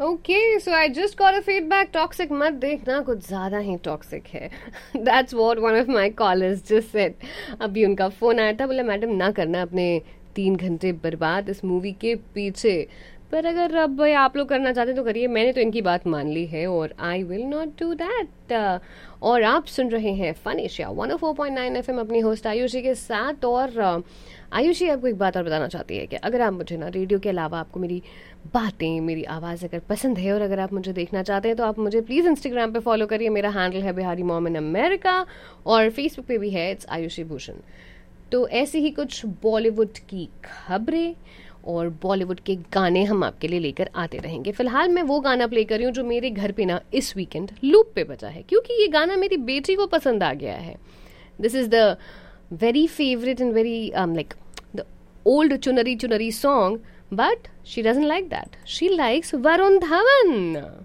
Okay, so I just got a feedback, toxic मत देखना, कुछ ज़्यादा ही टॉक्सिक है। That's what one of my callers just said. अभी उनका फ़ोन आया था, बोला मैडम ना करना अपने 3 घंटे बर्बाद इस मूवी के पीछे। पर अगर अब भाई आप लोग करना चाहते हैं तो करिए, मैंने तो इनकी बात मान ली है और I will not do that. और आप सुन रहे हैं फन एशिया 104.9 एफएम अपनी होस्ट आयुषी के साथ। और आयुषी आपको एक बात और बताना चाहती है कि अगर आप मुझे ना रेडियो के अलावा आपको मेरी बातें, मेरी आवाज़ अगर पसंद है और अगर आप मुझे देखना चाहते हैं तो आप मुझे प्लीज़ इंस्टाग्राम पे फॉलो करिए। मेरा हैंडल है बिहारी मॉम इन अमेरिका और फेसबुक पे भी है, इट्स आयुषी भूषण। तो ऐसे ही कुछ बॉलीवुड की खबरें और बॉलीवुड के गाने हम आपके लिए लेकर आते रहेंगे। फिलहाल मैं वो गाना प्ले कर रही हूँ जो मेरे घर पे ना इस वीकेंड लूप पे बजा है, क्योंकि ये गाना मेरी बेटी को पसंद आ गया है। This is the very favourite and very like the old चुनरी चुनरी song, but she doesn't like that. She likes Varun Dhawan.